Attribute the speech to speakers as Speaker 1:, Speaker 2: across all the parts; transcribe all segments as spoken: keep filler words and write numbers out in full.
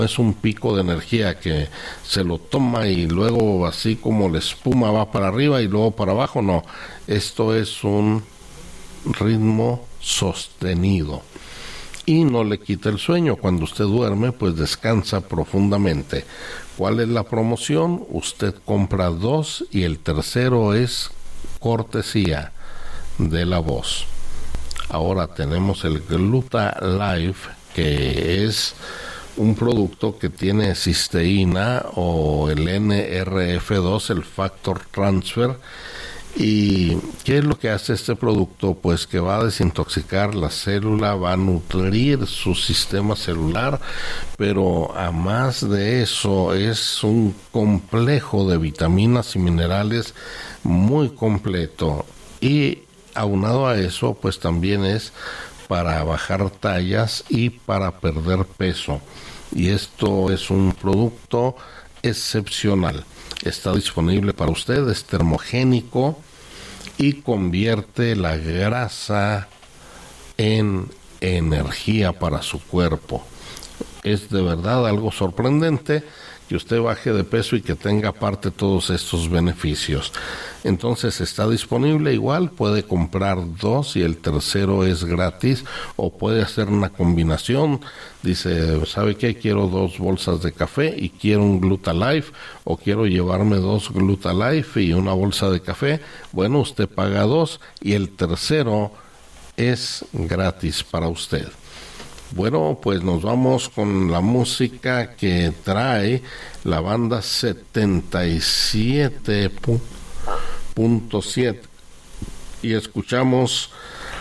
Speaker 1: es un pico de energía que se lo toma y luego así como la espuma va para arriba y luego para abajo, no. Esto es un ritmo sostenido y no le quita el sueño. Cuando usted duerme, pues descansa profundamente. ¿Cuál es la promoción? Usted compra dos y el tercero es cortesía de La Voz. Ahora tenemos el Gluta Life, que es un producto que tiene cisteína o el N R F dos, el Factor Transfer. ¿Y qué es lo que hace este producto? Pues que va a desintoxicar la célula, va a nutrir su sistema celular, pero a más de eso es un complejo de vitaminas y minerales muy completo, y aunado a eso pues también es para bajar tallas y para perder peso, y esto es un producto excepcional. Está disponible para usted, es termogénico y convierte la grasa en energía para su cuerpo. Es de verdad algo sorprendente que usted baje de peso y que tenga aparte todos estos beneficios. Entonces está disponible, igual puede comprar dos y el tercero es gratis, o puede hacer una combinación. Dice, ¿sabe qué? Quiero dos bolsas de café y quiero un Gluta Life, o quiero llevarme dos Gluta Life y una bolsa de café. Bueno, usted paga dos y el tercero es gratis para usted. Bueno, pues nos vamos con la música que trae la banda setenta y siete punto siete y escuchamos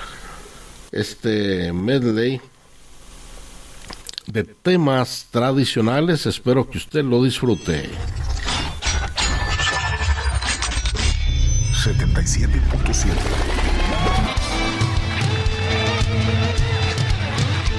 Speaker 1: este medley de temas tradicionales. Espero que usted lo disfrute.
Speaker 2: setenta y siete punto siete